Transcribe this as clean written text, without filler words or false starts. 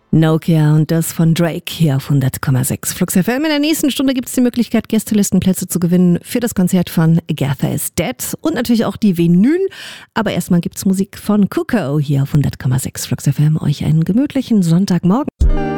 Nokia und das von Drake hier auf 100,6 Flux FM. In der nächsten Stunde gibt es die Möglichkeit, Gästelistenplätze zu gewinnen für das Konzert von Agatha is Dead und natürlich auch die Vinyl. Aber erstmal gibt es Musik von Kuko hier auf 100,6 Flux FM. Euch einen gemütlichen Sonntagmorgen.